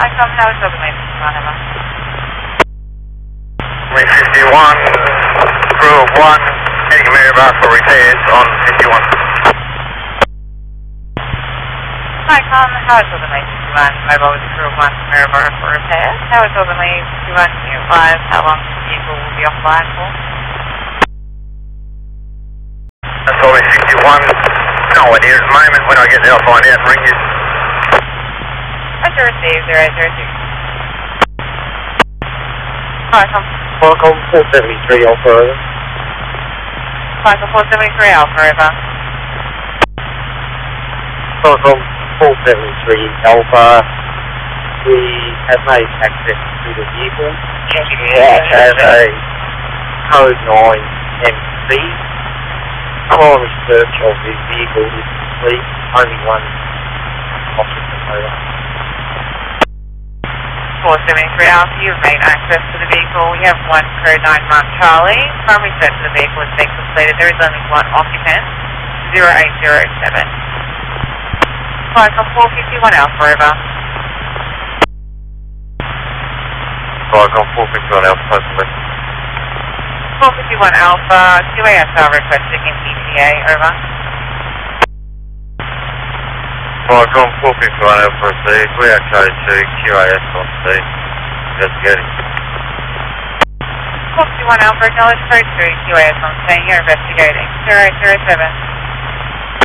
ICOM, how is Oberlin 51 over? Wing 51, crew of 1, heading Maryborough for repairs on 51. ICOM, how is Oberlin 51? Mobile with crew of 1 to Maryborough for repairs. How is Oberlin 51? Can you advise how long the vehicle will be offline for? That's always 51. No idea at the moment. When I get there, I'll find out and ring you. Roger, receive 002. ICOM. Qualcomm 473 Alpha over. Qualcomm 473 Alpha over. Qualcomm 473 Alpha. We have made access to the vehicle. Which has a code 9 MC. Primary search of the vehicle is complete. Only one occupant over. 473 Alpha, you've made access to the vehicle. We have one crew 9 Mark Charlie. Primary search of the vehicle has been completed. There is only one occupant, 0807. Qualcomm 451 Alpha over. Qualcomm 451 Alpha, possibly. 451 Alpha, QASR requesting an ETA, over. Qualcomm 451 Alpha received. We are code to QAS on C. Investigating. 451 Alpha, acknowledge code 2, QAS on scene, you're investigating. 007.